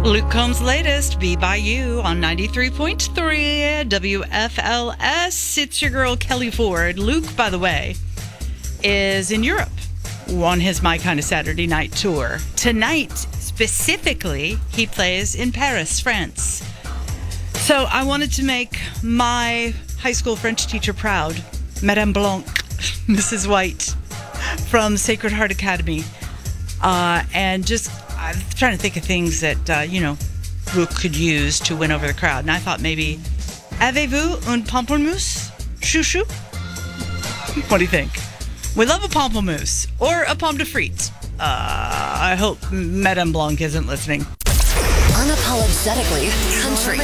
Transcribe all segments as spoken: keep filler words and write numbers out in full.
Luke Combs' latest, Be By You on ninety-three point three W F L S. It's your girl, Kelly Ford. Luke, by the way, is in Europe on his My Kind of Saturday Night tour. Tonight, specifically, he plays in Paris, France. So I wanted to make my high school French teacher proud, Madame Blanc, Missus White from Sacred Heart Academy. Uh, and just, I'm trying to think of things that, uh, you know, Luke could use to win over the crowd. And I thought maybe, avez-vous un pamplemousse? Chouchou? What do you think? We love a pamplemousse or a pomme de frite. Uh, I hope Madame Blanc isn't listening. Unapologetically country.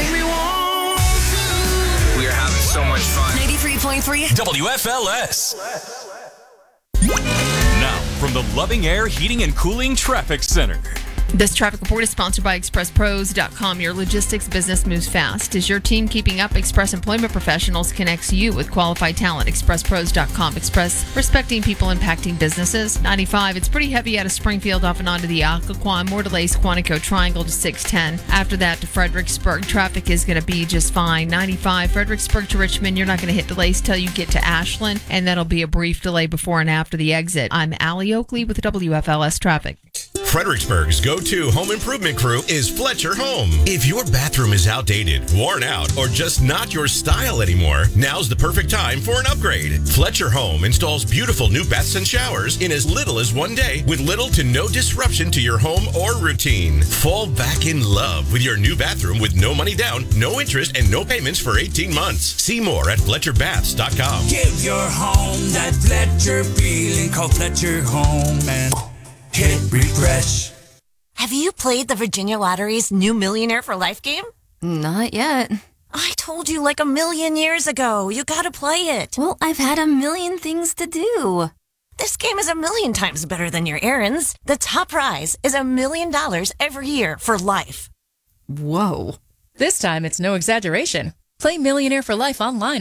We are having so much fun. ninety-three point three W F L S. Now, from the Loving Air Heating and Cooling Traffic Center. This traffic report is sponsored by express pros dot com. Your logistics business moves fast. Is your team keeping up? Express Employment Professionals connects you with qualified talent. express pros dot com. Express, respecting people, impacting businesses. ninety-five, it's pretty heavy out of Springfield off and onto the Occoquan. More delays, Quantico Triangle to six ten. After that to Fredericksburg. Traffic is going to be just fine. ninety-five, Fredericksburg to Richmond. You're not going to hit delays till you get to Ashland, and that'll be a brief delay before and after the exit. I'm Allie Oakley with W F L S Traffic. Fredericksburg's go-to home improvement crew is Fletcher Home. If your bathroom is outdated, worn out, or just not your style anymore, now's the perfect time for an upgrade. Fletcher Home installs beautiful new baths and showers in as little as one day with little to no disruption to your home or routine. Fall back in love with your new bathroom with no money down, no interest, and no payments for eighteen months. See more at Fletcher Baths dot com. Give your home that Fletcher feeling. Call Fletcher Home and hit refresh. Have you played the Virginia Lottery's new Millionaire for Life game? Not yet. I told you like a million years ago. You gotta play it. Well, I've had a million things to do. This game is a million times better than your errands. The top prize is a million dollars every year for life. Whoa. This time, it's no exaggeration. Play Millionaire for Life online